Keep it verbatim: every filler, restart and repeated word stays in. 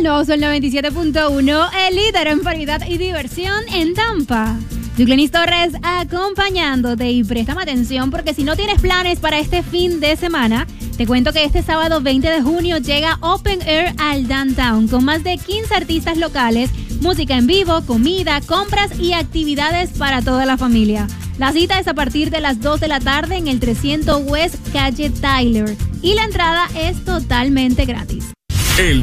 El nuevo Sol noventa y siete punto uno, el líder en variedad y diversión en Tampa. Yuclenis Torres acompañándote y préstame atención porque si no tienes planes para este fin de semana, te cuento que este sábado veinte de junio llega Open Air al Downtown con más de quince artistas locales, música en vivo, comida, compras y actividades para toda la familia. La cita es a partir de las dos de la tarde en el trescientos West Calle Tyler y la entrada es totalmente gratis. El